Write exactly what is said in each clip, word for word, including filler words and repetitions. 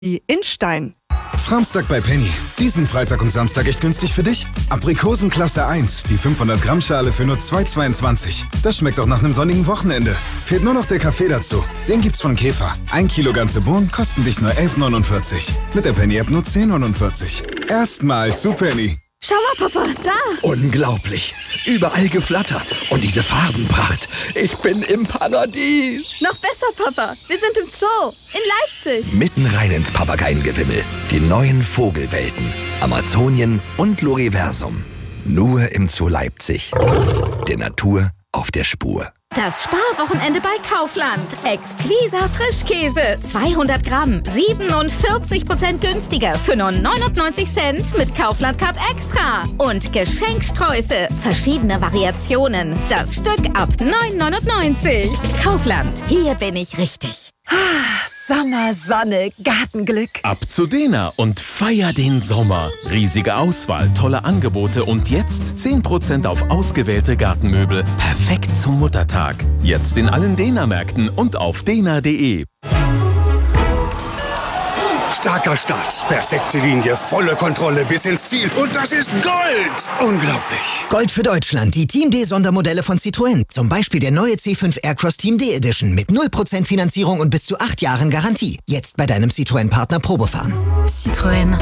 in Stein. Framstag bei Penny. Diesen Freitag und Samstag echt günstig für dich? Aprikosen Klasse eins, die fünfhundert Gramm Schale für nur zwei Euro zweiundzwanzig. Das schmeckt doch nach einem sonnigen Wochenende. Fehlt nur noch der Kaffee dazu. Den gibt's von Käfer. Ein Kilo ganze Bohnen kosten dich nur elf Euro neunundvierzig. Mit der Penny-App nur zehn Euro neunundvierzig. Erstmal zu Penny. Schau mal, Papa, da! Unglaublich. Überall Geflatter. Und diese Farbenpracht. Ich bin im Paradies. Noch besser, Papa. Wir sind im Zoo. In Leipzig. Mitten rein ins Papageiengewimmel. Die neuen Vogelwelten. Amazonien und Loriversum. Nur im Zoo Leipzig. Der Natur auf der Spur. Das Sparwochenende bei Kaufland. Exquiser Frischkäse. zweihundert Gramm. siebenundvierzig Prozent günstiger für nur neunundneunzig Cent mit Kaufland Card Extra. Und Geschenksträuße. Verschiedene Variationen. Das Stück ab neun neunundneunzig. Kaufland. Hier bin ich richtig. Sommer, Sonne, Gartenglück. Ab zu Dena und feier den Sommer. Riesige Auswahl, tolle Angebote und jetzt zehn Prozent auf ausgewählte Gartenmöbel. Perfekt zum Muttertag. Jetzt in allen Dena-Märkten und auf dena punkt de. Starker Start, perfekte Linie, volle Kontrolle bis ins Ziel. Und das ist Gold! Unglaublich. Gold für Deutschland, die Team D-Sondermodelle von Citroën. Zum Beispiel der neue C fünf Aircross Team D Edition mit null Prozent Finanzierung und bis zu acht Jahren Garantie. Jetzt bei deinem Citroën-Partner Probefahren. Citroën.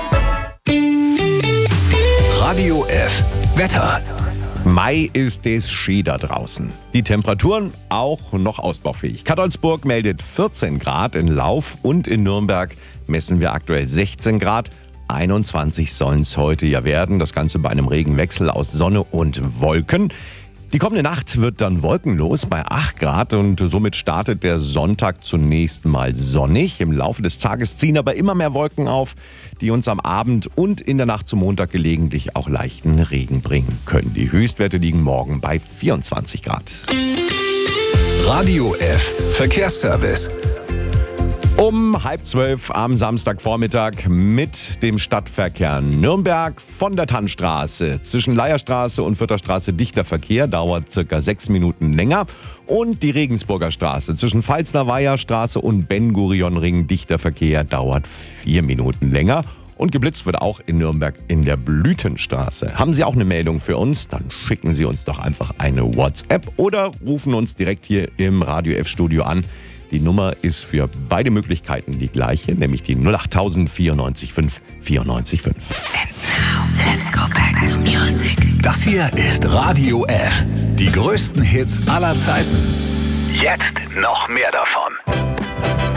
Radio F. Wetter. Mai ist es schön da draußen. Die Temperaturen auch noch ausbaufähig. Cadolzburg meldet vierzehn Grad in Lauf und in Nürnberg messen wir aktuell sechzehn Grad. einundzwanzig sollen es heute ja werden. Das Ganze bei einem Regenwechsel aus Sonne und Wolken. Die kommende Nacht wird dann wolkenlos bei acht Grad und somit startet der Sonntag zunächst mal sonnig. Im Laufe des Tages ziehen aber immer mehr Wolken auf, die uns am Abend und in der Nacht zum Montag gelegentlich auch leichten Regen bringen können. Die Höchstwerte liegen morgen bei vierundzwanzig Grad. Radio F. Verkehrsservice. Um halb zwölf am Samstagvormittag mit dem Stadtverkehr Nürnberg von der Tannstraße. Zwischen Leierstraße und Fürther Straße dichter Verkehr, dauert circa sechs Minuten länger. Und die Regensburger Straße zwischen Pfalzner-Weiher-Straße und Ben-Gurion-Ring dichter Verkehr, dauert vier Minuten länger. Und geblitzt wird auch in Nürnberg in der Blütenstraße. Haben Sie auch eine Meldung für uns? Dann schicken Sie uns doch einfach eine WhatsApp oder rufen uns direkt hier im Radio F-Studio an. Die Nummer ist für beide Möglichkeiten die gleiche, nämlich die null acht null null vierundneunzig fünf vierundneunzig fünf. And now, let's go back to music. Das hier ist Radio F. Die größten Hits aller Zeiten. Jetzt noch mehr davon.